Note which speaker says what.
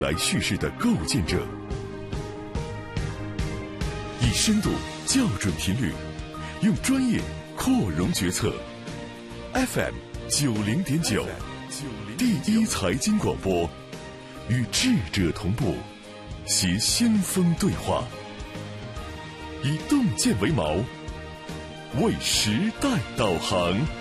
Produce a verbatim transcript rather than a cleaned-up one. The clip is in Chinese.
Speaker 1: 来叙事的构建者，以深度校准频率，用专业扩容决策。F M 九零点九，第一财经广播，与智者同步，携先锋对话，以洞见为锚，为时代导航。